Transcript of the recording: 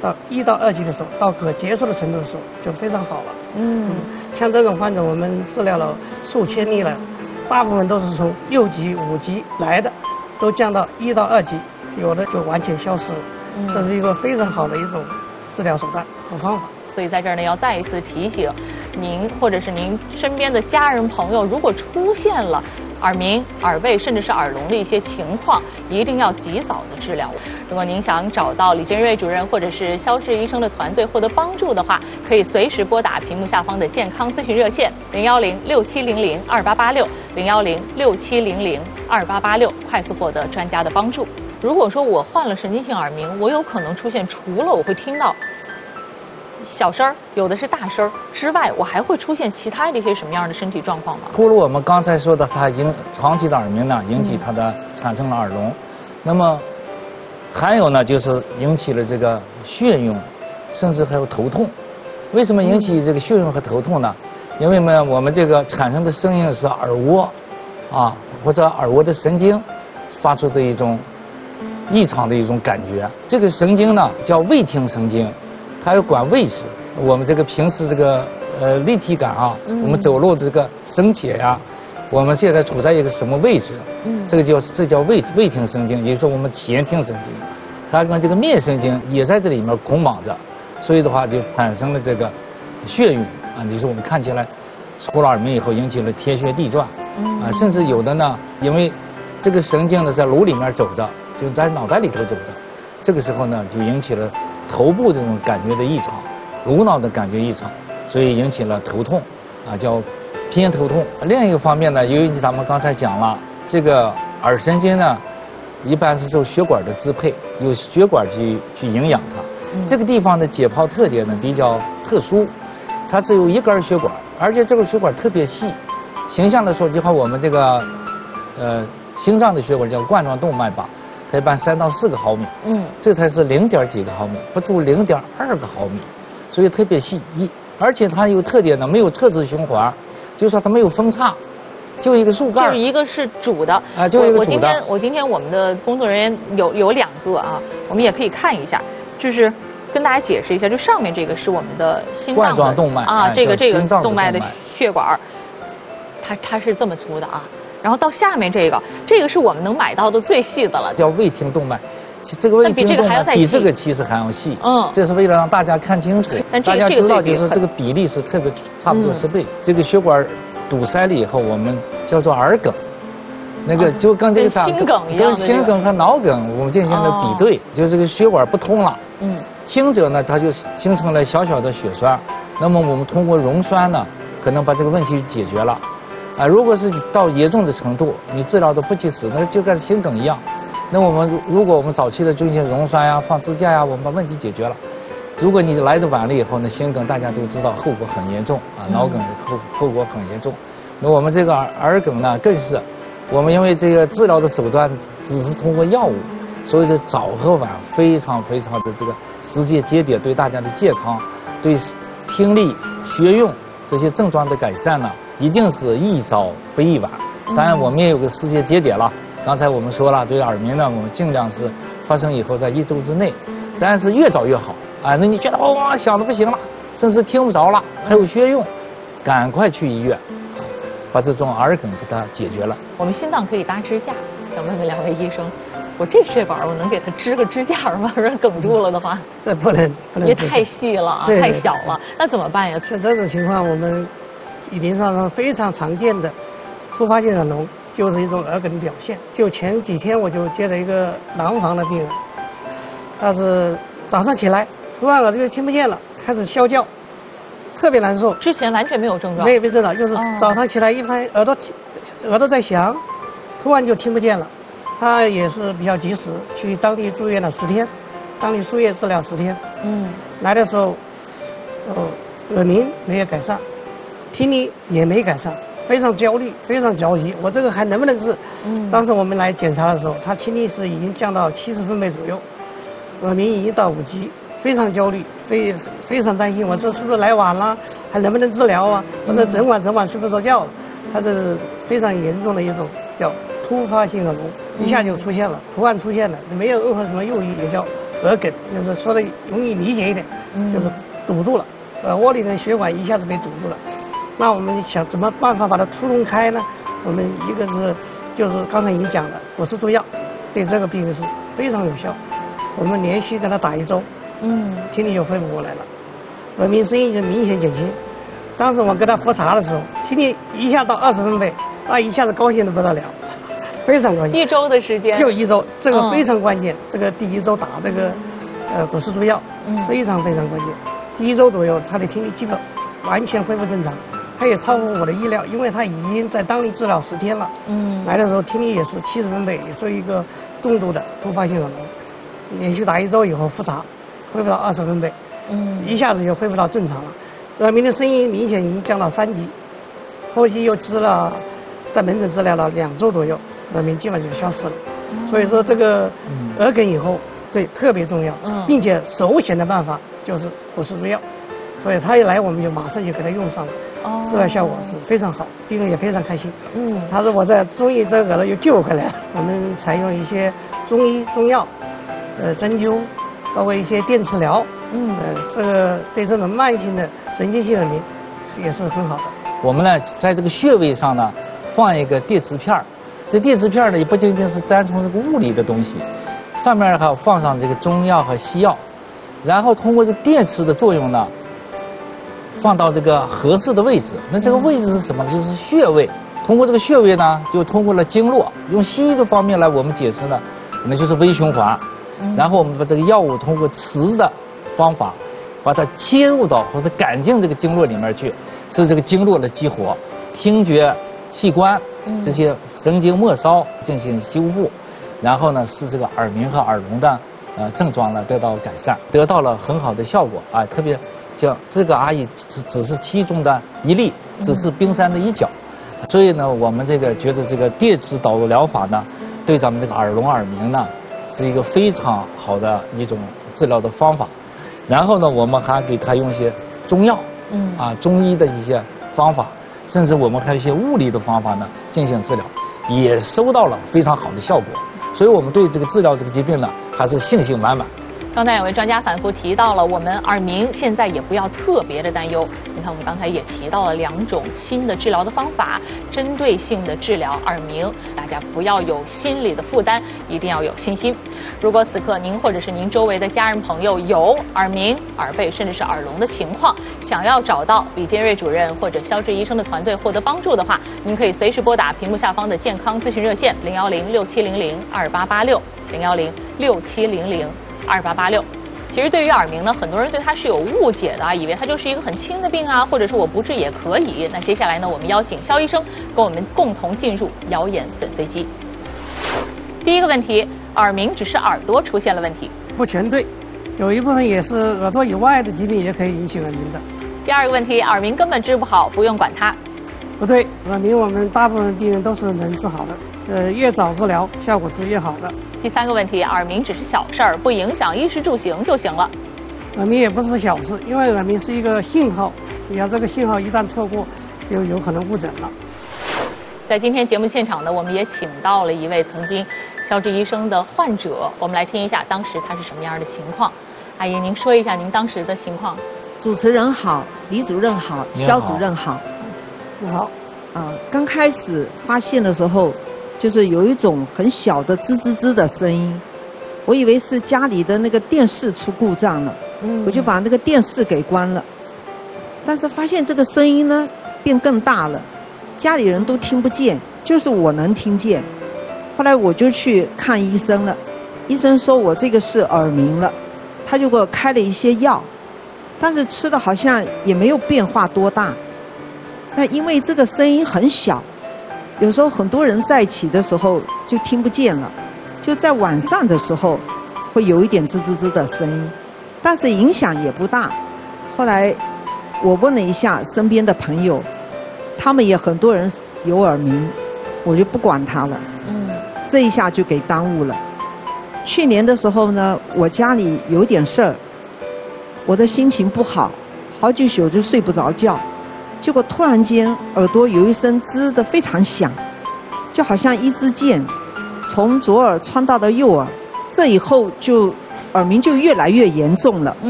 到1到2级的时候，到可接受的程度的时候就非常好了。像这种患者我们治疗了数千例了，大部分都是从6级、5级来的，都降到1到2级，有的就完全消失了。这是一个非常好的一种治疗手段和方法。 所以在这儿呢，要再一次提醒您或者是您身边的家人朋友，如果出现了耳鸣、耳背甚至是耳聋的一些情况，一定要及早的治疗。如果您想找到李娟瑞主任或者是肖志医生的团队获得帮助的话，可以随时拨打屏幕下方的健康咨询热线010-6700-2886，010-6700-2886，快速获得专家的帮助。如果说我患了神经性耳鸣，我有可能出现除了我会听到小声儿，有的是大声儿之外，我还会出现其他的一些什么样的身体状况吗？ 除了我们刚才说的，它长期的耳鸣呢，引起它的产生了耳聋，那么还有呢，就是引起了这个眩晕，甚至还有头痛。为什么引起这个眩晕和头痛呢？因为呢，我们这个产生的声音是耳蜗啊或者耳蜗的神经发出的一种异常的一种感觉。这个神经呢叫味听神经。它要管位置，我们这个平时这个立体感啊，我们走路这个升起呀，我们现在处在一个什么位置？这叫味听神经，也就是说我们前庭神经，它跟这个面神经也在这里面捆绑着，所以的话就产生了这个眩晕啊，就是我们看起来出了耳鸣以后引起了天旋地转啊，甚至有的呢，因为这个神经呢在颅里面走着，就在脑袋里头走着，这个时候呢就引起了头部这种感觉的异常，颅脑的感觉异常，所以引起了头痛，啊，叫偏头痛。另一个方面呢，由于咱们刚才讲了，这个耳神经呢，一般是受血管的支配，由血管去营养它。这个地方的解剖特点呢比较特殊，它只有一根血管，而且这个血管特别细。形象的说，就和我们这个心脏的血管叫冠状动脉吧。它一般3到4个毫米，这才是0.几个毫米，不足0.2个毫米，所以特别细。而且它有特点呢，没有侧支循环，就是说它没有分叉，就一个树干。 就是一个是主的啊，就一个主的。 我今天我们的工作人员有2个啊，我们也可以看一下，就是跟大家解释一下，就上面这个是我们的心脏的冠状动脉啊，这个动脉的血管，它是这么粗的啊。然后到下面这个是我们能买到的最细的了， 叫味听动脉。这个味听动脉比这个其实还要细。这是为了让大家看清楚，大家知道就是这个比例是特别差不多10倍。这个血管堵塞了以后，我们叫做耳梗，那个就跟这个啥，跟心梗和脑梗我们进行了比对，就是这个血管不通了。轻者呢，它就形成了小小的血栓，那么我们通过溶栓呢，可能把这个问题解决了。啊，如果是到严重的程度，你治疗的不及时，那就跟心梗一样。那如果我们早期的进行溶栓呀、放支架呀，我们把问题解决了。如果你来的晚了以后呢，心梗大家都知道后果很严重啊，脑梗后果很严重。那我们这个耳梗呢，更是我们因为这个治疗的手段只是通过药物，所以这早和晚非常非常的这个时间节点对大家的健康、对听力、学用这些症状的改善呢，一定是宜早不宜晚。当然我们也有个时间节点了，刚才我们说了，对耳鸣呢，我们尽量是发生以后在1周之内，但是越早越好啊。那你觉得哇想的不行了，甚至听不着了，还有血用，赶快去医院啊，把这种耳梗给它解决了。 我们心脏可以搭支架，想问问2位医生，我这血管我能给它支个支架吗？如果梗住了的话， 这不能， 也太细了啊，太小了，那怎么办呀？ 像这种情况，我们临床上非常常见的突发性耳聋，就是一种耳梗的表现。就前几天我就接了一个廊坊的病人，他是早上起来突然耳朵就听不见了，开始啸叫，特别难受。 之前完全没有症状， 没有症状，就是早上起来一发现耳朵在响，突然就听不见了。他也是比较及时，去当地住院了10天，当地输液治疗10天。来的时候，耳鸣没有改善，听力也没改善，非常焦虑，非常焦急。我这个还能不能治？当时我们来检查的时候，他听力是已经降到70分贝左右，耳鸣已经到5级，非常焦虑，非常担心。我这是不是来晚了？还能不能治疗啊？我这整晚睡不着觉了。他这是非常严重的一种叫突发性耳聋，一下就出现了，突然出现了，没有任何什么诱因，也叫耳梗，就是说的容易理解一点，就是堵住了，耳蜗里的血管一下子被堵住了。那我们想怎么办法把它出动开呢？我们一个是就是刚才已经讲了，补氏助药，对这个病人是非常有效。我们连续给他打1周，听力就恢复过来了，耳鸣声音就明显减轻。当时我给他复查的时候，听力一下到20分贝，那一下子高兴得不得了，非常高兴。 1周的时间， 就1周，这个非常关键。这个第1周打这个补氏助药，非常非常关键。第1周左右，他的听力基本完全恢复正常。他也超乎我的意料，因为他已经在当地治疗10天了。来的时候听力也是70分贝，也是一个重度的突发性耳聋。连续打1周以后复查，恢复到20分贝，一下子就恢复到正常了。耳鸣的声音明显已经降到3级，后期又治了，在门诊治疗了2周左右，耳鸣基本就消失了。所以说这个耳梗以后，对特别重要，并且首选的办法就是补氏助药。所以他一来，我们就马上就给他用上了，治疗效果是非常好，病人也非常开心。他说我在中医这个呢又救回来了。我们采用一些中医中药，针灸，包括一些电磁疗，这个对这种慢性的神经性耳鸣也是很好的。 我们呢，在这个穴位上呢，放一个电磁片儿，这电磁片儿呢也不仅仅是单从这个物理的东西，上面还要放上这个中药和西药，然后通过这电磁的作用呢，放到这个合适的位置。那这个位置是什么呢？就是穴位。通过这个穴位呢，就通过了经络。用西医的方面来我们解释呢，那就是微循环。然后我们把这个药物通过磁的方法，把它切入到或者赶进这个经络里面去，使这个经络的激活，听觉器官这些神经末梢进行修复，然后呢，使这个耳鸣和耳聋的症状呢得到改善，得到了很好的效果啊！特别像这个阿姨只是其中的一例，只是冰山的一角，所以呢，我们这个觉得这个电磁导入疗法呢，对咱们这个耳聋耳鸣呢，是一个非常好的一种治疗的方法。然后呢，我们还给他用一些中药，中医的一些方法，甚至我们还有一些物理的方法呢进行治疗，也收到了非常好的效果。所以我们对这个治疗这个疾病呢，还是信心满满。 刚才两位专家反复提到了，我们耳鸣现在也不要特别的担忧。你看，我们刚才也提到了2种新的治疗的方法，针对性的治疗耳鸣，大家不要有心理的负担，一定要有信心。如果此刻您或者是您周围的家人朋友有耳鸣、耳背甚至是耳聋的情况，想要找到李建瑞主任或者肖志医生的团队获得帮助的话，您可以随时拨打屏幕下方的健康咨询热线010-6700-2886，010-6700-2886。其实对于耳鸣呢，很多人对它是有误解的，以为它就是一个很轻的病啊，或者是我不治也可以。那接下来呢，我们邀请肖医生跟我们共同进入谣言粉碎机。第一个问题，耳鸣只是耳朵出现了问题？ 不全对，有一部分也是耳朵以外的疾病也可以引起耳鸣的。 第二个问题，耳鸣根本治不好，不用管它？ 不对，耳鸣我们大部分病人都是能治好的，越早治疗效果是越好的。 第三个问题，耳鸣只是小事儿，不影响衣食住行就行了。 耳鸣也不是小事，因为耳鸣是一个信号，你要这个信号一旦错过，就有可能误诊了。 在今天节目现场呢，我们也请到了一位曾经肖志医生的患者，我们来听一下当时他是什么样的情况。阿姨，您说一下您当时的情况。 主持人好，李主任好，肖主任好。 你好。 刚开始发现的时候，就是有一种很小的吱吱吱的声音，我以为是家里的那个电视出故障了，我就把那个电视给关了。但是发现这个声音呢变更大了，家里人都听不见，就是我能听见。后来我就去看医生了，医生说我这个是耳鸣了，他就给我开了一些药，但是吃的好像也没有变化多大。那因为这个声音很小，有时候很多人在一起的时候就听不见了，就在晚上的时候会有一点吱吱吱的声音，但是影响也不大。后来我问了一下身边的朋友，他们也很多人有耳鸣，我就不管他了。这一下就给耽误了。去年的时候呢，我家里有点事儿，我的心情不好，好几宿就睡不着觉。结果突然间耳朵有一声吱的非常响，就好像一支箭从左耳穿到了右耳，这以后就耳鸣就越来越严重了。